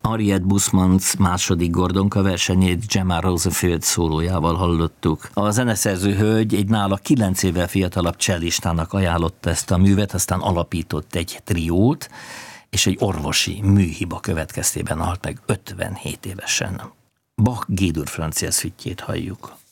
Harriet Bussmann második Gordonka versenyét Gemma Rosefield szólójával hallottuk. A zeneszerző hölgy egy nála 9 évvel fiatalabb cellistának ajánlotta ezt a művet, aztán alapított egy triót, és egy orvosi műhiba következtében halt meg 57 évesen. Bach G-dur francia szüttyét halljuk.